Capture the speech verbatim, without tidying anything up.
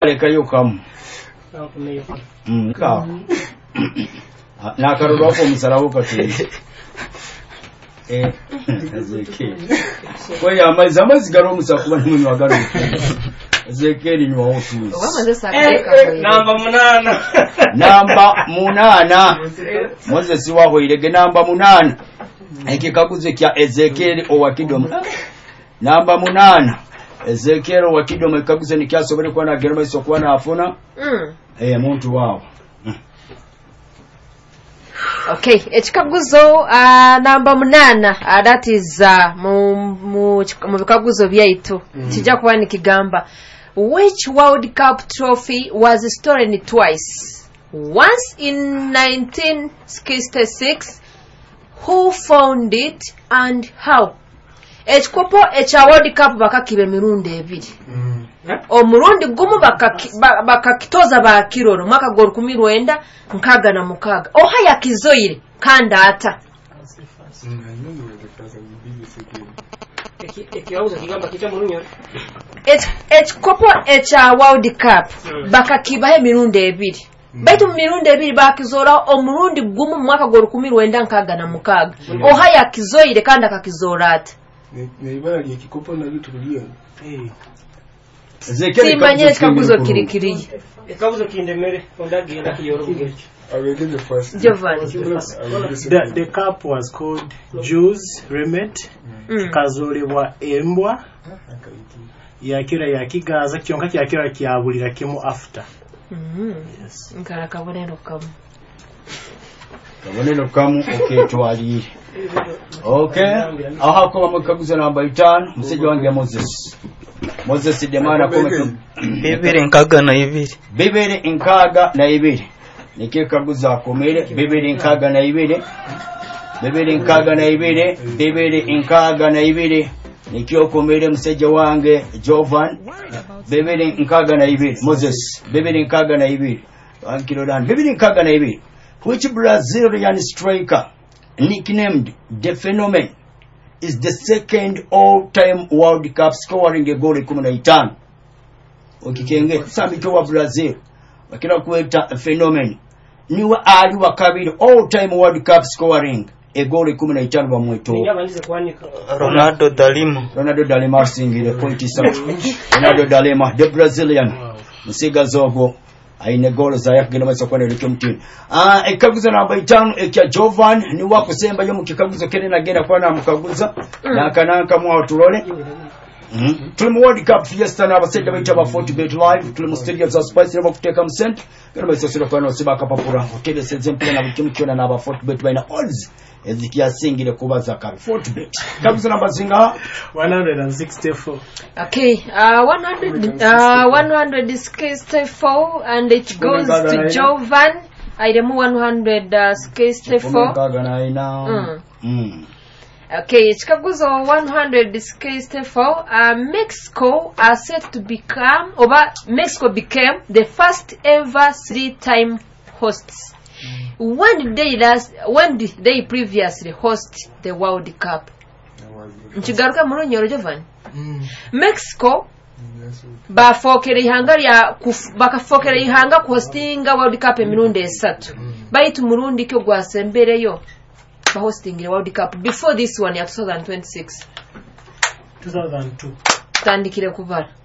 lekayo kamu mm ka na karolo wako msalawo katuli eh Ezekiel kwa ya amazi amazi garo musakuba n'umuntu wagaro Ezekiel ni wawo tuzi namba munana namba munana Moses waho irege namba munana ekikaguze kya Ezekiel owakidomo namba munana Ezekiel owakidomo ekaguze nikyasobole kwa na geroma isokuwa na afuna mm. eh muntu wawo mm. Okay, ekikaguzo uh, namba munana uh, that is uh, mu mu bikaguzo byaitu mm. kijja kuba nikigamba which World Cup trophy was stolen twice, once in nineteen sixty-six, who found it and how? Ekikopo echa World Cup bakakibe mirundi ebiri mm. omurundi gumu bakakitoza ba kiroro mwaka gwa rukumi rwenda nkaga na mukaga ohaya kizoire kanda ata ekikopo echa World Cup bakakibahe mirundi ebiri baitu mirundi ebiri bakizora omurundi gumu mwaka gwa rukumi rwenda nkaga na mukaga ohaya kizoire kanda kakizora ata Neibara ni kikopo na vitu vile. Eh. Ezekiel Simanye kabuzo kirikiri. Kabuzo kindemere ondagi na kiyoroge. I will get the first. Giovanni. The, the cup was called Jews Remet. Mm. Kazolebwa embwa. Yakira yakigaza kyonka kyakira kyabulira kimu after. Mhm. Yes. Nkara kabonero kamu. Kabonero kamu okay twali. Okay, aha kwa mkaguzo namba itano mseje wange Moses. Moses demana kome bibiri nkaga na ibiri. Bibiri nkaga na ibiri. Nike kaguza komere bibiri nkaga na ibiri. Bibiri nkaga na ibiri, bibiri nkaga na ibiri. Nikyo komere mseje wange Jovan. Bibiri nkaga na ibiri. Moses, bibiri nkaga na ibiri. Ankiro dan bibiri nkaga na ibiri. Which Brazilian striker nicknamed The Phenomenon is the second all-time World Cup scoring a goal kumi na tano. Okikenge sambito wa Brazil wakira kueta Phenomenon niwe ali wa kabiri all-time World Cup scoring a goal kumi na tano wa mweto Ronaldo da Lima. Ronaldo da Lima singile point satu. Ronaldo da Lima the Brazilian musiga zogo aine golo za yakigena masa kwa nelekyo mtini ah ekaguza namba itano ekya Jovan ni wako semba yo mukikaguzo kene nagenda kwa na mukaguza mm. na kananka mwa tulole mm. tuli mu World Cup fiesta na abasajja baita ba forty bet live tuli mu stadium za Spice nebo kuteka mu center kana bayisosira kwa no sibaka papura kede sezempira na bukimu kyona na ba forty bet baina odds ezikia singile kubaza ka forty bet kaguza namba zinga one sixty-four. Okay, uh one hundred uh one sixty-four and it goes to Jovan. I demo one sixty-four. Mm. Mm. Okay, chikaguzo one sixty-four. Uh, Mexico are set to become, or Mexico became the first ever three-time hosts. Mm. When did they last? When did they previously host the World Cup? Nchigaruka mulonyoro Jovan. Mm. Mexico ba fokere ihanga ya bakafokere ihanga ku hostinga World Cup emirundi esatu. Mm. Baitu murundi kyo gwasembereyo ba hosting the World Cup before this one ya twenty twenty-six. two thousand two. Tandikire kubara.